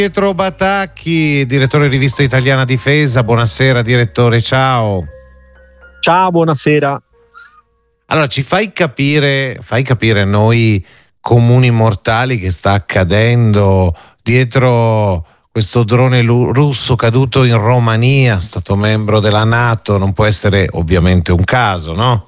Pietro Batacchi, direttore Rivista Italiana Difesa. Buonasera direttore, ciao. Ciao, buonasera. Allora, ci fai capire noi comuni mortali che sta accadendo dietro questo drone russo caduto in Romania, stato membro della NATO. Non può essere ovviamente un caso, no?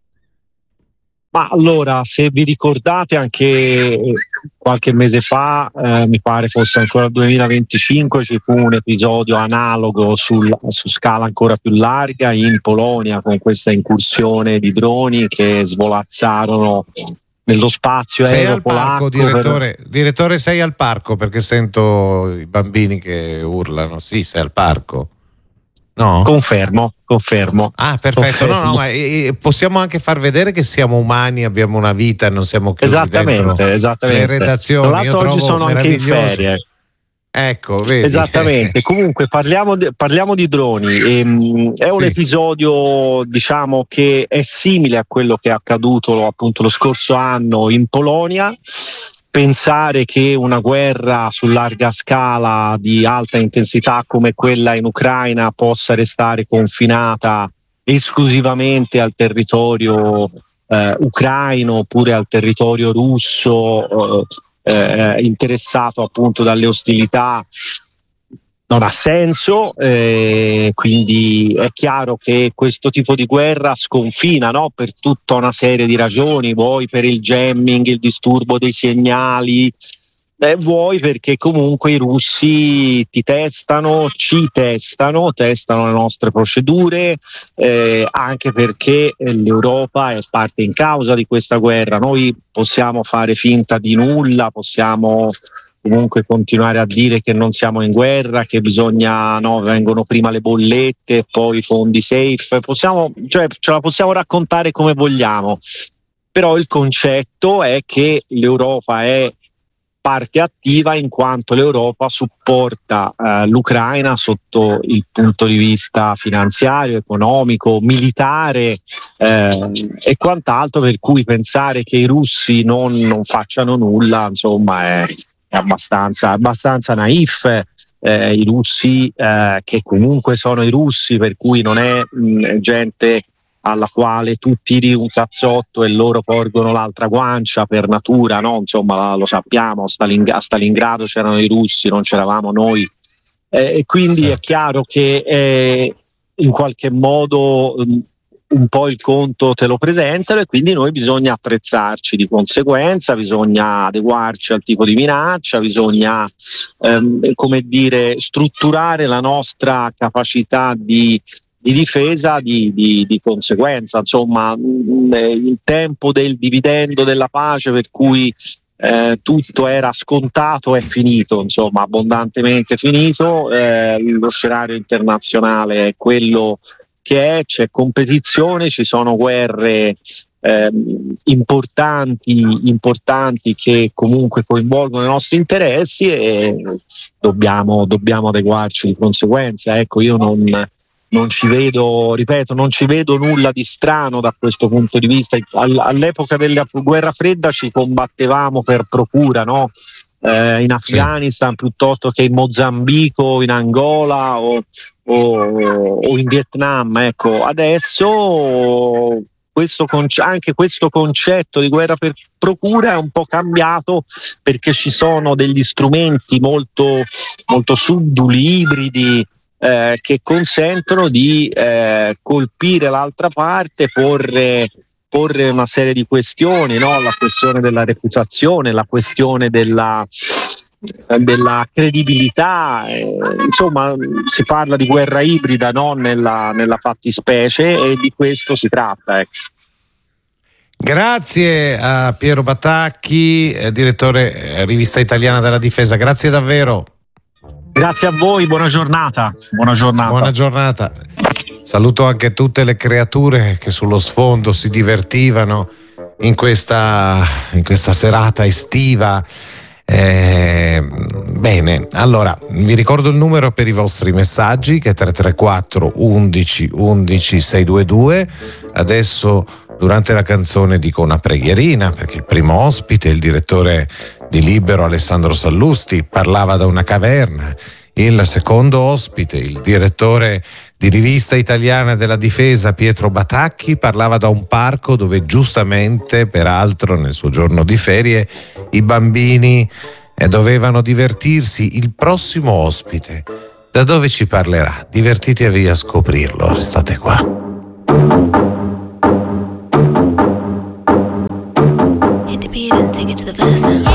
Ma allora, se vi ricordate, anche qualche mese fa, mi pare fosse ancora il 2025, ci fu un episodio analogo su scala ancora più larga in Polonia, con questa incursione di droni che svolazzarono nello spazio aereo polacco. Sei al parco, direttore, sei al parco, perché sento i bambini che urlano. Sì, sei al parco. No? Confermo. Ah, perfetto. Confermo. No, ma possiamo anche far vedere che siamo umani, abbiamo una vita, non siamo chiusi dentro le redazioni. Tra l'altro oggi sono anche in ferie. Ecco, vedi. Esattamente. Comunque parliamo di droni. È un episodio, diciamo, che è simile a quello che è accaduto appunto lo scorso anno in Polonia. Pensare che una guerra su larga scala di alta intensità come quella in Ucraina possa restare confinata esclusivamente al territorio ucraino oppure al territorio russo interessato appunto dalle ostilità non ha senso, quindi è chiaro che questo tipo di guerra sconfina, no? Per tutta una serie di ragioni, vuoi per il jamming, il disturbo dei segnali, vuoi perché comunque i russi ci testano le nostre procedure, anche perché l'Europa è parte in causa di questa guerra. Noi possiamo fare finta di nulla, possiamo comunque continuare a dire che non siamo in guerra, che vengono prima le bollette, poi i fondi safe, ce la possiamo raccontare come vogliamo, però il concetto è che l'Europa è parte attiva in quanto l'Europa supporta l'Ucraina sotto il punto di vista finanziario, economico, militare e quant'altro, per cui pensare che i russi non facciano nulla, insomma, è abbastanza naif. I russi che comunque sono i russi, per cui non è gente alla quale tu tiri un cazzotto e loro porgono l'altra guancia per natura, no? Insomma, lo sappiamo, a Stalingrado c'erano i russi, non c'eravamo noi, e quindi è chiaro che in qualche modo un po' il conto te lo presentano, e quindi noi bisogna attrezzarci di conseguenza, bisogna adeguarci al tipo di minaccia, bisogna strutturare la nostra capacità di difesa di conseguenza. Insomma, il tempo del dividendo della pace, per cui tutto era scontato, è finito, insomma, abbondantemente finito. Lo scenario internazionale è quello che c'è competizione, ci sono guerre importanti che comunque coinvolgono i nostri interessi, e dobbiamo adeguarci di conseguenza. Ecco, io non ci vedo, ripeto, non ci vedo nulla di strano da questo punto di vista. All'epoca della guerra fredda ci combattevamo per procura, no? In Afghanistan piuttosto che in Mozambico, in Angola o in Vietnam. Ecco, adesso anche questo concetto di guerra per procura è un po' cambiato, perché ci sono degli strumenti molto, molto subdoli, ibridi, che consentono di colpire l'altra parte, porre una serie di questioni, no? La questione della reputazione, la questione della credibilità, insomma si parla di guerra ibrida, no? nella fattispecie, e di questo si tratta. Grazie a Piero Batacchi, direttore Rivista Italiana della Difesa, grazie davvero. Grazie a voi, buona giornata. Buona giornata. Saluto anche tutte le creature che sullo sfondo si divertivano in questa serata estiva. Bene, allora vi ricordo il numero per i vostri messaggi, che è 334 11 11 622. Adesso, durante la canzone, dico una preghierina, perché il primo ospite, il direttore di Libero Alessandro Sallusti parlava da una caverna. Il secondo ospite, il direttore di Rivista Italiana della Difesa Pietro Batacchi, parlava da un parco dove giustamente, peraltro nel suo giorno di ferie, i bambini dovevano divertirsi. Il prossimo ospite, da dove ci parlerà? Divertitevi a scoprirlo, restate qua. Hit the beat and take it to the verse now.